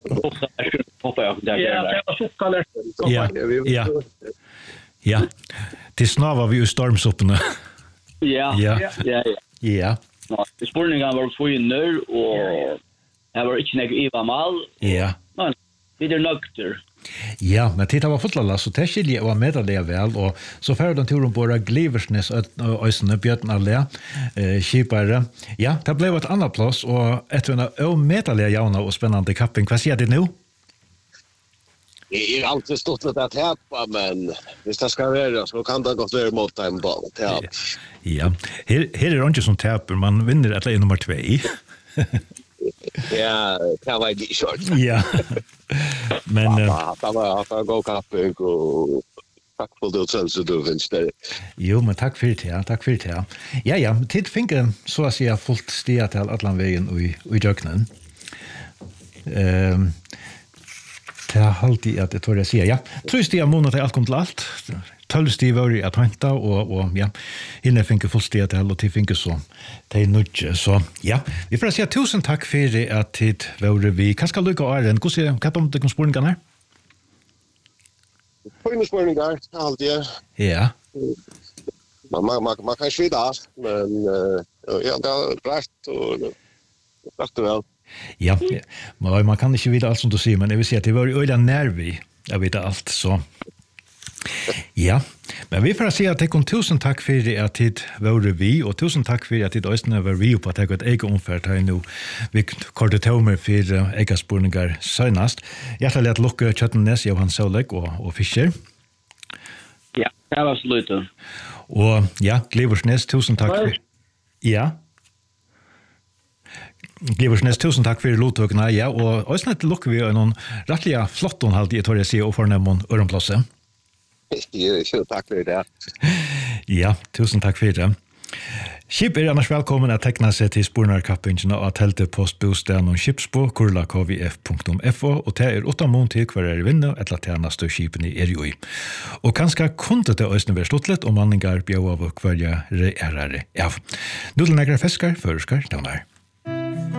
Hoppa jag där. Ja, det var så kallt. Ja. Det snavar vi ju stormsoppene. Ja. Ja. Spurningen var finner og jeg var ikke noe Iva Mal. Ja. Men vi nøkter. Ja, men titta var fotla så det skiljer var med det väl och så för den turen på Gliversnes ösne Björnallé skipare. Ja, det blev ett annat plats och efter en medalja jauna och spännande kapping. Vad säger du nu? Det är alltid stort att täpa, men hvis det ska vara så kan det gott vara mot en boll. Ja, här är det inte som täper, man vinner ett nummer 2. Ja, det var inte short. Ja. Men det var gå kapping och tack för det så du vinst det. Jo, men tack för det. Ja, tid fick så att säga fullt stia till Atlanvägen i Jöknen. Det har alltid att det tror jag säga. Ja, 3 stiga månader till allt kom till allt. 12 stiga var att hämta och ja, inne fick full stia till och till fick så det är nudge så ja. Vi får säga 1000 tack för att det var vi. Vad ska lycka är den? Hur ser kappen de spårningarna här? På spårningar alltid. Ja. Man kan svida, men ja, det är rätt och väl. Ja, man kan inte veta allt som du säger, men jag vill säga att det var öliga nervi. Jag vet allt, så. Ja, men vi får säga att det kom 1000 tack för att det var vi, och 1000 tack för att det östene var vi på att det var ett egen omfärd här nu. Vi kortade tomer för ägarspårningar senast. Hjärtligt att locka Kjöttenäs, Johan Solek och Fischer. Ja, det var absolut. Och ja, Gliversnes, 1000 tack för. Ja. Gliversnes, 1000 tack för lottøkene, ja, og også lukker vi noen rettelig flotton halt I tror jeg sier, og fornemmer ørenplasset. Ja, tack för det. Ja, 1000 tack för det. Skip annars välkommen att teckna sig till spårnarkappingen och att hälta postbostaden och skipspo kurla.kvf.fo och det är 8 mån till hver vinner eller att tjänaste skipen I i. Och kanske kunde det ösne vara sluttlet om manningar bjöd av hver är. Ja. Nu till några fiskar, förskar, de här.